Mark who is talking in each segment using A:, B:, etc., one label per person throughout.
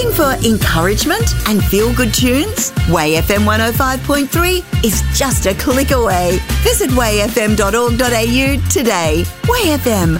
A: Looking for encouragement and feel-good tunes? Way FM 105.3 is just a click away. Visit wayfm.org.au today. Way FM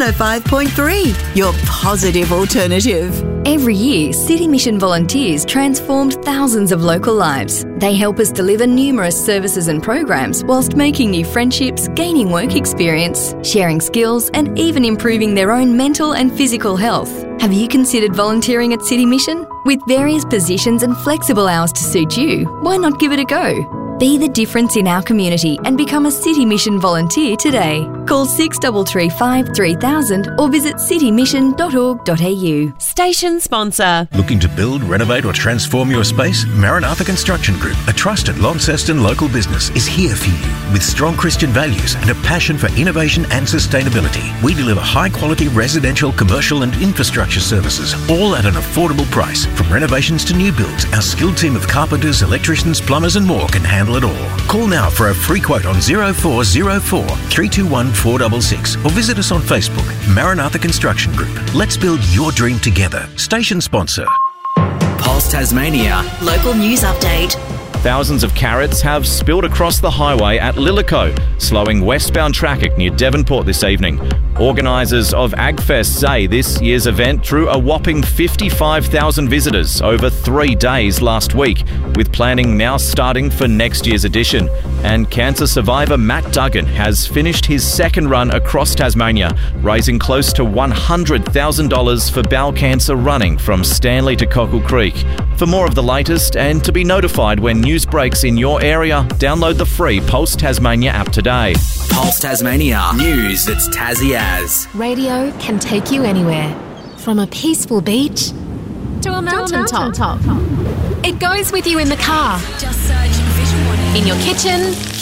A: 105.3, your positive alternative.
B: Every year, City Mission volunteers transformed thousands of local lives. They help us deliver numerous services and programs whilst making new friendships, gaining work experience, sharing skills and even improving their own mental and physical health. Have you considered volunteering at City Mission? With various positions and flexible hours to suit you, why not give it a go? Be the difference in our community and become a City Mission volunteer today. Call 6335 3000 or visit citymission.org.au.
C: Station sponsor.
D: Looking to build, renovate or transform your space? Maranatha Construction Group, a trusted Launceston local business, is here for you. With strong Christian values and a passion for innovation and sustainability, we deliver high-quality residential, commercial and infrastructure services, all at an affordable price. From renovations to new builds, our skilled team of carpenters, electricians, plumbers and more can handle it all. Call now for a free quote on 0404 321 466 or visit us on Facebook, Maranatha Construction Group. Let's build your dream together. Station sponsor.
E: Pulse Tasmania.
F: Local news update.
G: Thousands of carrots have spilled across the highway at Lillico, slowing westbound traffic near Devonport this evening. Organisers of AgFest say this year's event drew a whopping 55,000 visitors over 3 days last week, with planning now starting for next year's edition. And cancer survivor Matt Duggan has finished his second run across Tasmania, raising close to $100,000 for bowel cancer running from Stanley to Cockle Creek. For more of the latest and to be notified when news breaks in your area, download the free Pulse Tasmania app today.
E: Pulse Tasmania. News that's Tassie as.
H: Radio can take you anywhere. From a peaceful beach to a mountain top. It goes with you in the car.
F: Just search Vision One.
H: In your kitchen.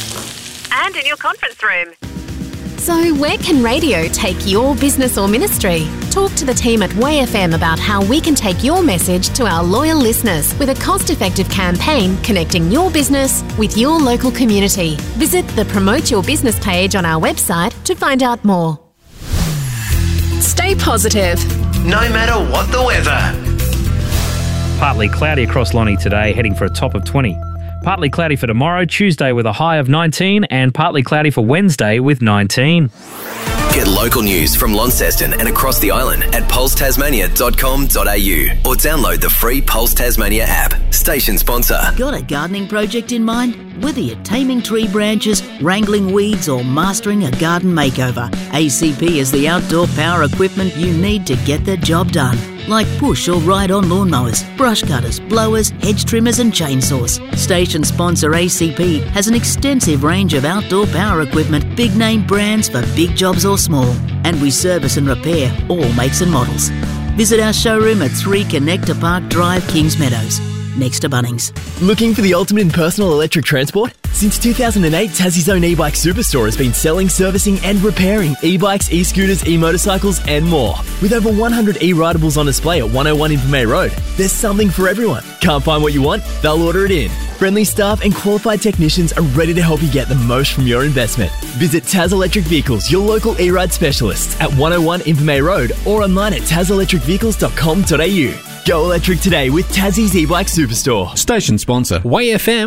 C: And in your conference room.
H: So where can radio take your business or ministry? Talk to the team at Way FM about how we can take your message to our loyal listeners with a cost-effective campaign connecting your business with your local community. Visit the Promote Your Business page on our website to find out more. Stay positive.
I: No matter what the weather.
J: Partly cloudy across Lonnie today, heading for a top of 20. Partly cloudy for tomorrow, Tuesday with a high of 19, and partly cloudy for Wednesday with 19.
E: Get local news from Launceston and across the island at pulsetasmania.com.au or download the free Pulse Tasmania app. Station sponsor.
K: Got a gardening project in mind? Whether you're taming tree branches, wrangling weeds or mastering a garden makeover, ACP is the outdoor power equipment you need to get the job done. Like push or ride-on lawnmowers, brush cutters, blowers, hedge trimmers and chainsaws. Station sponsor ACP has an extensive range of outdoor power equipment, big-name brands for big jobs or small. And we service and repair all makes and models. Visit our showroom at 3 Connector Park Drive, Kings Meadows, next to Bunnings.
L: Looking for the ultimate in personal electric transport? Since 2008, Tassie's own e-bike superstore has been selling, servicing and repairing e-bikes, e-scooters, e-motorcycles and more. With over 100 e-ridables on display at 101 Invermay Road, there's something for everyone. Can't find what you want? They'll order it in. Friendly staff and qualified technicians are ready to help you get the most from your investment. Visit Taz Electric Vehicles, your local e-ride specialists at 101 Invermay Road or online at tazelectricvehicles.com.au. Go electric today with Tassie's e-bike superstore.
M: Station sponsor, Way FM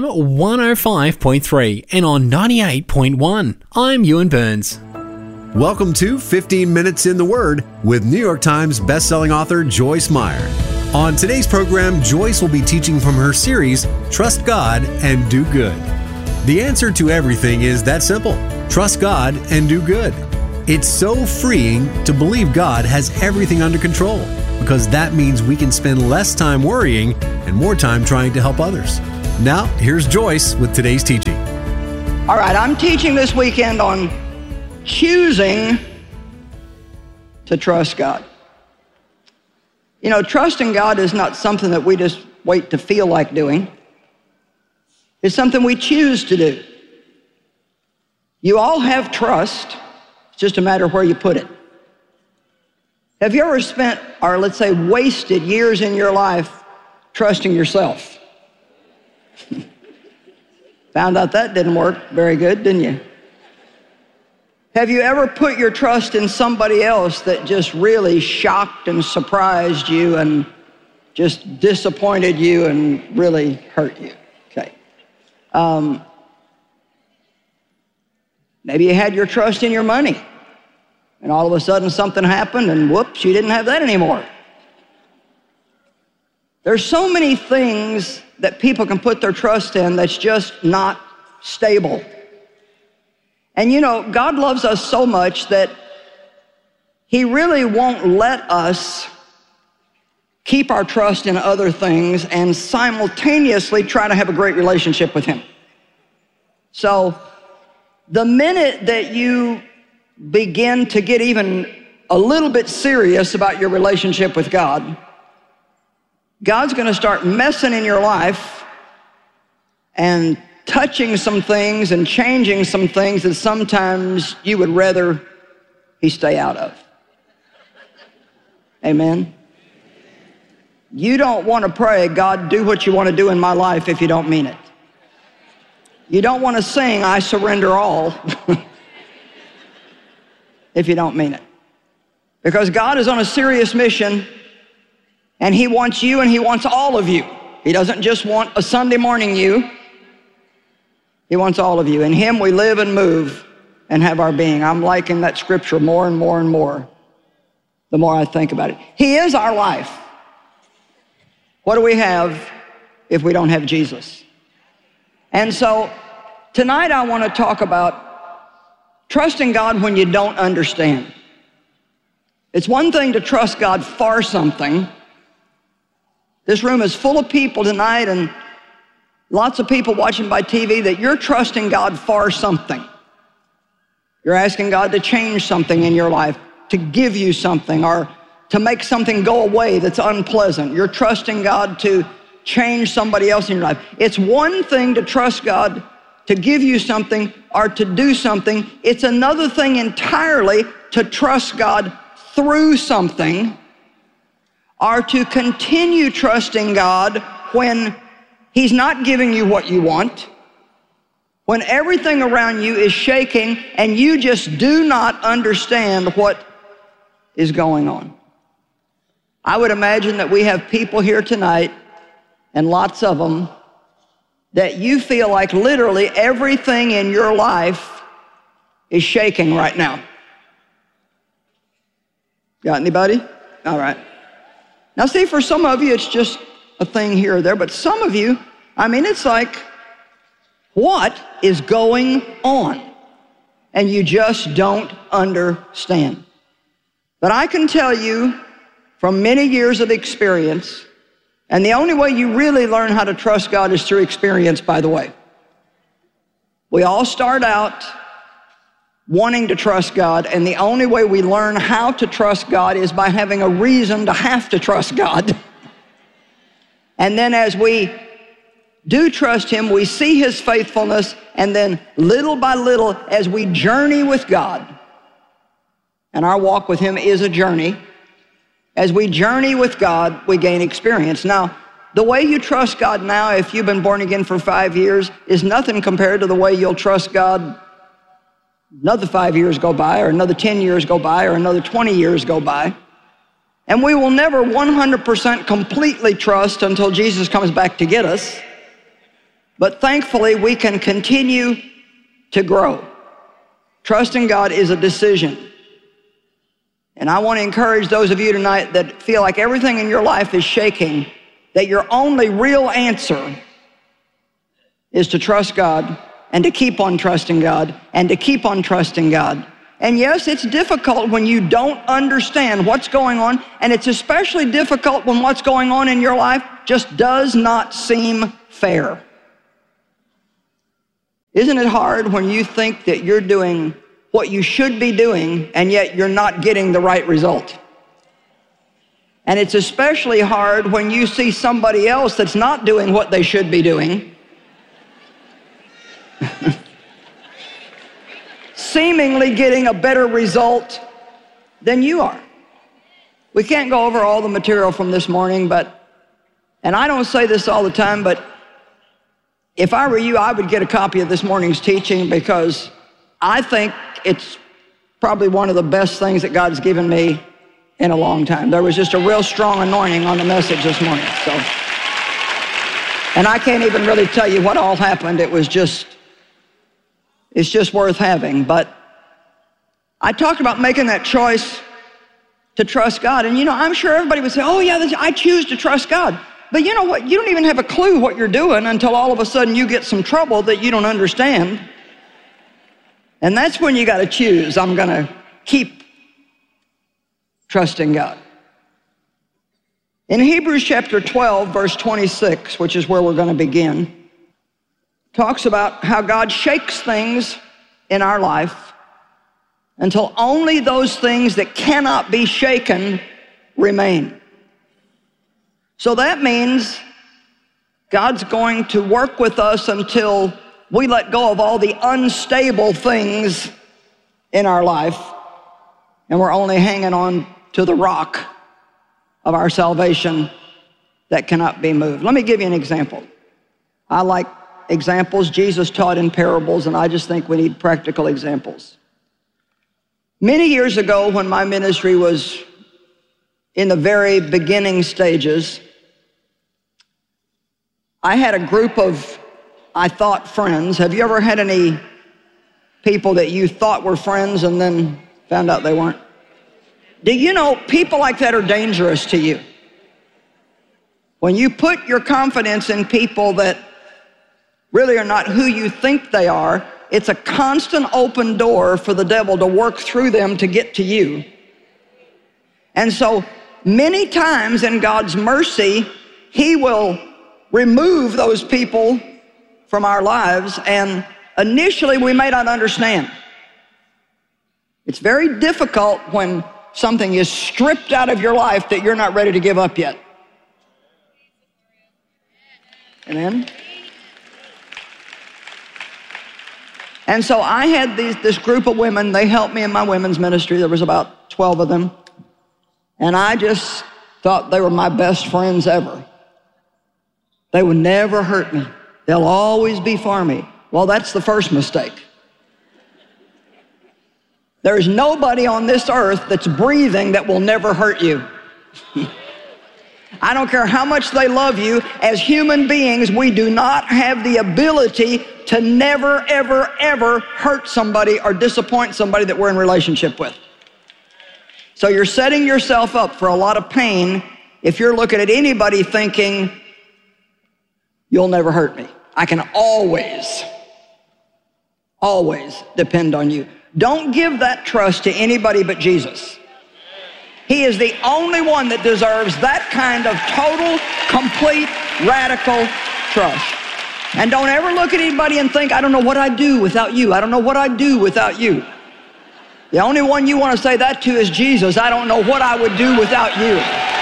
M: 105.3 and on 98.1. I'm Ewan Burns.
N: Welcome to 15 Minutes in the Word with New York Times bestselling author Joyce Meyer. On today's program, Joyce will be teaching from her series, Trust God and Do Good. The answer to everything is that simple. Trust God and do good. It's so freeing to believe God has everything under control, because that means we can spend less time worrying and more time trying to help others. Now, here's Joyce with today's teaching.
O: All right, I'm teaching this weekend on choosing to trust God. You know, trusting God is not something that we just wait to feel like doing. It's something we choose to do. You all have trust. It's just a matter of where you put it. Have you ever spent, or let's say wasted years in your life trusting yourself? Found out that didn't work very good, didn't you? Have you ever put your trust in somebody else that just really shocked and surprised you and just disappointed you and really hurt you. Okay. Maybe you had your trust in your money, and all of a sudden something happened, and whoops, you didn't have that anymore. There's so many things that people can put their trust in that's just not stable. And you know, God loves us so much that He really won't let us keep our trust in other things and simultaneously try to have a great relationship with Him. So the minute that you begin to get even a little bit serious about your relationship with God, God's going to start messing in your life and touching some things and changing some things that sometimes you would rather He stay out of. Amen? You don't want to pray, God, do what you want to do in my life if you don't mean it. You don't want to sing, I surrender all, if you don't mean it. Because God is on a serious mission, and He wants you and He wants all of you. He doesn't just want a Sunday morning you. He wants all of you. In Him we live and move and have our being. I'm liking that scripture more and more and more the more I think about it. He is our life. What do we have if we don't have Jesus? And so tonight I want to talk about trusting God when you don't understand. It's one thing to trust God for something. This room is full of people tonight, and lots of people watching by TV, that you're trusting God for something. You're asking God to change something in your life, to give you something, or to make something go away that's unpleasant. You're trusting God to change somebody else in your life. It's one thing to trust God to give you something or to do something. It's another thing entirely to trust God through something, or to continue trusting God when He's not giving you what you want, when everything around you is shaking and you just do not understand what is going on. I would imagine that we have people here tonight, and lots of them, that you feel like literally everything in your life is shaking right now. Got anybody? All right. Now see, for some of you, it's just a thing here or there, but some of you, I mean, it's like, what is going on? And you just don't understand. But I can tell you from many years of experience, and the only way you really learn how to trust God is through experience, by the way. We all start out wanting to trust God, and the only way we learn how to trust God is by having a reason to have to trust God. And then as we do trust Him, we see His faithfulness, and then little by little, as we journey with God, and our walk with Him is a journey, as we journey with God, we gain experience. Now, the way you trust God now, if you've been born again for 5 years, is nothing compared to the way you'll trust God another 5 years go by, or another 10 years go by, or another 20 years go by. And we will never 100% completely trust until Jesus comes back to get us. But thankfully, we can continue to grow. Trusting God is a decision. And I want to encourage those of you tonight that feel like everything in your life is shaking, that your only real answer is to trust God, and to keep on trusting God, and to keep on trusting God. And yes, it's difficult when you don't understand what's going on, and it's especially difficult when what's going on in your life just does not seem fair. Isn't it hard when you think that you're doing what you should be doing, and yet you're not getting the right result? And it's especially hard when you see somebody else that's not doing what they should be doing, seemingly getting a better result than you are. We can't go over all the material from this morning, and I don't say this all the time, but if I were you, I would get a copy of this morning's teaching, because I think it's probably one of the best things that God's given me in a long time. There was just a real strong anointing on the message this morning. And I can't even really tell you what all happened. It's just worth having. But I talked about making that choice to trust God. And I'm sure everybody would say, oh yeah, I choose to trust God. But you know what? You don't even have a clue what you're doing until all of a sudden you get some trouble that you don't understand. And that's when you got to choose. I'm going to keep trusting God. In Hebrews chapter 12, verse 26, which is where we're going to begin, talks about how God shakes things in our life until only those things that cannot be shaken remain. So that means God's going to work with us until we let go of all the unstable things in our life, and we're only hanging on to the rock of our salvation that cannot be moved. Let me give you an example. I like examples. Jesus taught in parables, and I just think we need practical examples. Many years ago, when my ministry was in the very beginning stages, I had a group of, I thought, friends. Have you ever had any people that you thought were friends and then found out they weren't? Do you know people like that are dangerous to you? When you put your confidence in people that really are not who you think they are, it's a constant open door for the devil to work through them to get to you. And so many times in God's mercy, He will remove those people from our lives, and initially we may not understand. It's very difficult when something is stripped out of your life that you're not ready to give up yet. Amen? And so I had this group of women. They helped me in my women's ministry. There was about 12 of them. And I just thought they were my best friends ever. They would never hurt me. They'll always be for me. Well, that's the first mistake. There is nobody on this earth that's breathing that will never hurt you. I don't care how much they love you. As human beings, we do not have the ability to never, ever, ever hurt somebody or disappoint somebody that we're in relationship with. So you're setting yourself up for a lot of pain if you're looking at anybody thinking, you'll never hurt me. I can always depend on you. Don't give that trust to anybody but Jesus. He is the only one that deserves that kind of total, complete, radical trust. And don't ever look at anybody and think, I don't know what I'd do without you. I don't know what I'd do without you. The only one you want to say that to is Jesus. I don't know what I would do without you.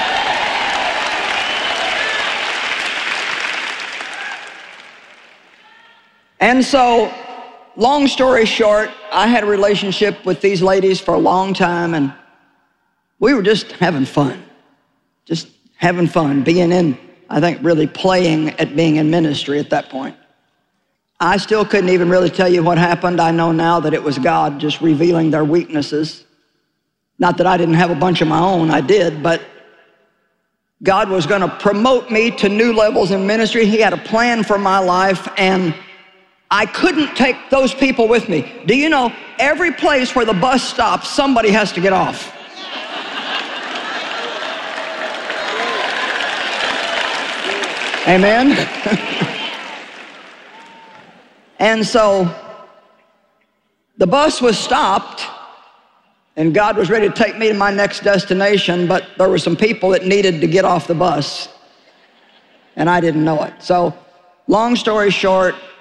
O: And so, long story short, I had a relationship with these ladies for a long time, and we were just having fun. Just having fun, being in, I think, really playing at being in ministry at that point. I still couldn't even really tell you what happened. I know now that it was God just revealing their weaknesses. Not that I didn't have a bunch of my own, I did, but God was going to promote me to new levels in ministry. He had a plan for my life, and I couldn't take those people with me. Do you know, every place where the bus stops, somebody has to get off. Amen? And so the bus was stopped, and God was ready to take me to my next destination, but there were some people that needed to get off the bus, and I didn't know it. So long story short,